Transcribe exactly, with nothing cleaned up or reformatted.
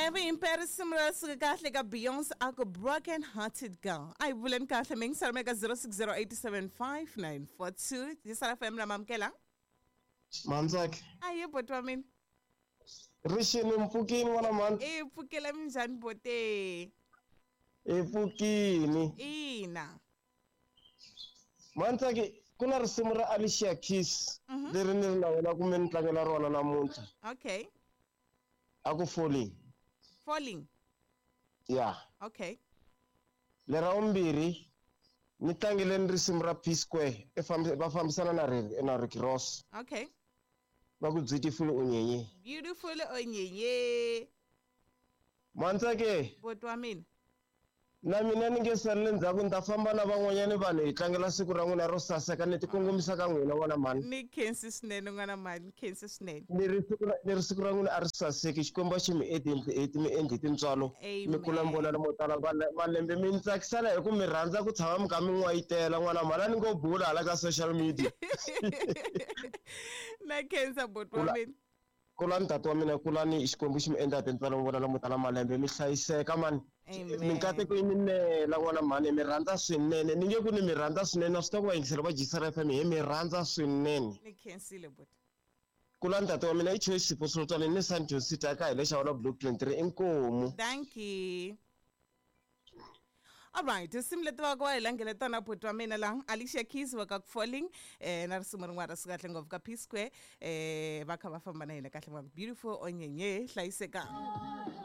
Every imperissimra kahle ka Beyonce ako broken hearted girl. Ay bulan kahle ming sa mega zero six zero eight seven five nine four two. Di sara F M la mamkela. Manzak. Ay botwa min. Rishini mpukini wana man. Eh pukela mjani bote. Epukini. Ina. Manzaki kuna risimu ra Alicia Keys. Mhm. Leri ni na wena kumentlangela rona namuntlha. Okay. Aku falling. Falling. Yeah. Okay. Lera umbiri ni tlangile ni risimu ra P Square efambi va fambisana na Rick na Rick Ross. Okay. Va ku beautiful unyenye. Beautiful onyenye. Manzake. Botwa min. Na mina ni nge salele ndzhaku ni ta famba na van'wanyani vanhu hi tlangela siku ra n'wina ro saseka ni tikongomisa ka n'wina vona mani. Ni khensi swinene n'wana mani khensi swinene. Ni ri siku ra ni ri siku ra n'wina a ri saseki xikomba xi mi eighty mi endli tintswalo mi kula mi vona mo tala malembe mi ni tsakisana hi ku mi rhandza ku tshama mi kha mi n'wayitela n'wana mani a ni ngo bula hala ka social media. Na khensa botwa min. Kula ni tati wa mina kula ni xikombo xi mi endla tintswalo mi vona na mo tala malembe mi hlayiseka mani. Mi nkateko yi minela n'wana mani mi rhandza swinene ni nge ku ni mi rhandza swinene na swi ta ku va yingisela va Gisela F M hi mi rhandza swinene. Ni khensile bot. Kula ni tati wa mina i choice Sipho Tshwane ni San Jose ta ka hi le xawana block twenty-three inkomu. Thank you. All right, simle to kwa ilangele tona potwa mina lang Alicia Keys wa ka falling eh na risimu rin'wana swi kahle ngopfu ka P Square eh va kha va famba na yena kahle ngopfu beautiful onyenye hlayiseka.